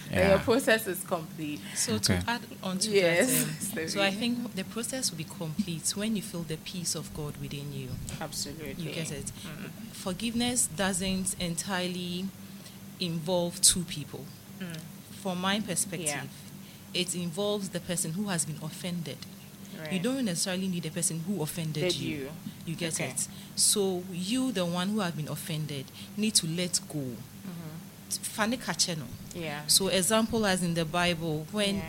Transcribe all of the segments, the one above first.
that your process is complete. So to add on to Yes. that, so I think the process will be complete when you feel the peace of God within you. Absolutely. You get it? Forgiveness doesn't entirely involve two people. From my perspective, it involves the person who has been offended. Right. You don't necessarily need a person who offended you. You get it? So you, the one who have been offended, need to let go. Fane kacheno. Yeah. So example as in the Bible, when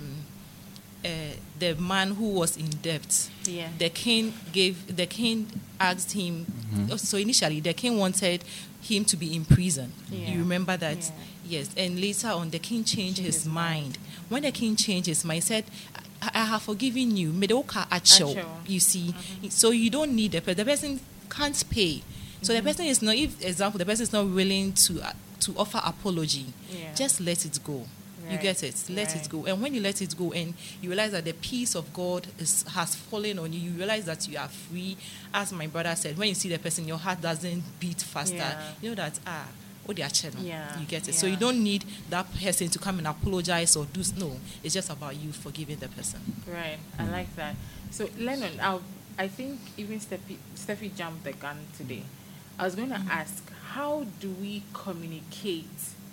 the man who was in debt, the king asked him. So initially, the king wanted him to be in prison. You remember that? Yes. And later on, the king changed his mind. When the king changed his mind, he said, I have forgiven you. You see. So you don't need the person can't pay. So the person is not, if example, the person is not willing to offer apology, just let it go. You get it? Let it go. And when you let it go and you realize that the peace of God has fallen on you, you realize that you are free. As my brother said, when you see the person, your heart doesn't beat faster. You know that, you get it. So you don't need that person to come and apologize or do no. It's just about you forgiving the person. Right. I like that. So Lennon, I think even Steffi jumped the gun today. I was going to ask, how do we communicate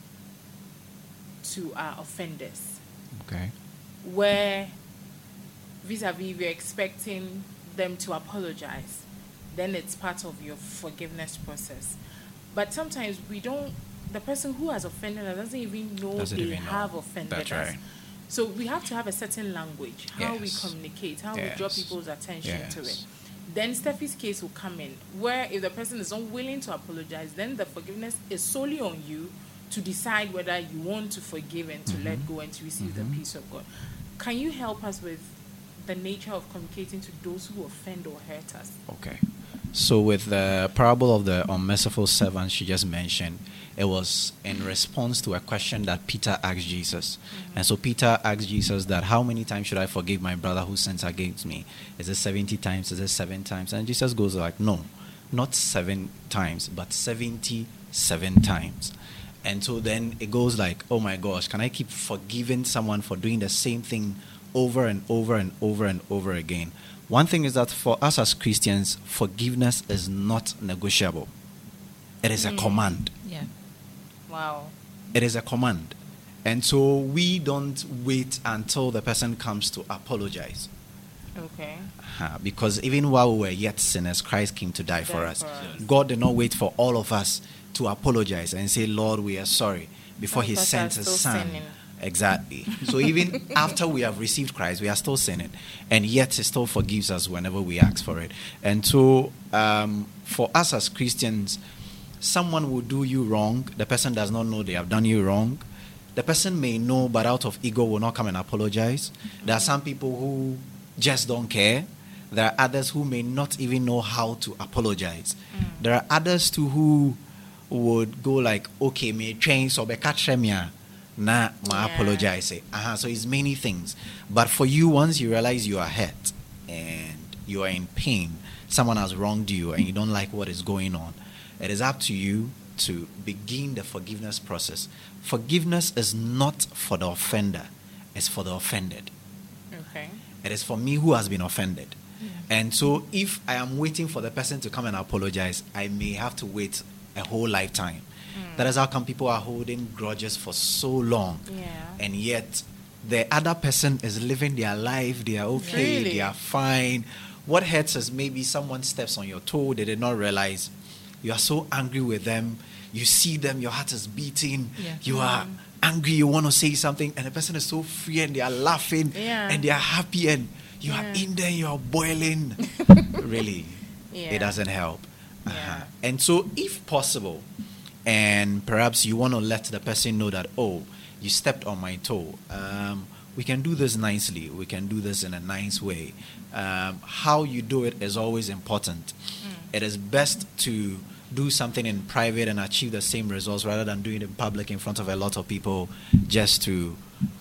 to our offenders? Okay. Where vis-a-vis we're expecting them to apologize, then it's part of your forgiveness process. But sometimes the person who has offended us doesn't even know they have offended us. Right. So we have to have a certain language, how we communicate, how we draw people's attention to it. Then Steffi's case will come in, where if the person is unwilling to apologize, then the forgiveness is solely on you to decide whether you want to forgive and to let go and to receive the peace of God. Can you help us with the nature of communicating to those who offend or hurt us? Okay. So with the parable of the unmerciful servant she just mentioned, it was in response to a question that Peter asked Jesus. And so Peter asked Jesus that, how many times should I forgive my brother who sins against me? Is it 70 times? Is it 7 times? And Jesus goes like, no, not 7 times, but 77 times. And so then it goes like, oh my gosh, can I keep forgiving someone for doing the same thing over and over and over and over again? One thing is that for us as Christians, forgiveness is not negotiable. It is a command. Yeah. Wow. It is a command. And so we don't wait until the person comes to apologize. Okay. Because even while we were yet sinners, Christ came to die for us. God did not wait for all of us to apologize and say, Lord, we are sorry, before he sent his son. Sinning. Exactly. So even after we have received Christ, we are still sinning. And yet he still forgives us whenever we ask for it. And so for us as Christians, someone will do you wrong. The person does not know they have done you wrong. The person may know, but out of ego will not come and apologize. There are some people who just don't care. There are others who may not even know how to apologize. There are others too who would go like, okay, me change so be apologize. So it's many things. But for you, once you realize you are hurt and you are in pain, someone has wronged you and you don't like what is going on, it is up to you to begin the forgiveness process. Forgiveness is not for the offender, it's for the offended. Okay. It is for me who has been offended. And so if I am waiting for the person to come and apologize, I may have to wait a whole lifetime. That is how come people are holding grudges for so long. And yet the other person is living their life, they are okay, they are fine. What hurts is maybe someone steps on your toe, they did not realize. You are so angry with them, you see them, your heart is beating, you are angry, you want to say something, and the person is so free and they are laughing and they are happy, and you are in there, you are boiling. Really, it doesn't help. And so if possible, and perhaps you want to let the person know that, oh, you stepped on my toe, we can do this nicely, we can do this in a nice way. How you do it is always important. It is best to do something in private and achieve the same results rather than doing it in public in front of a lot of people, just to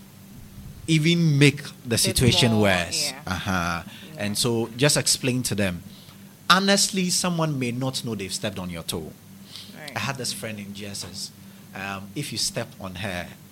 even make the situation worse. And so just explain to them. Honestly, someone may not know they've stepped on your toe. I had this friend in GSS. If you step on her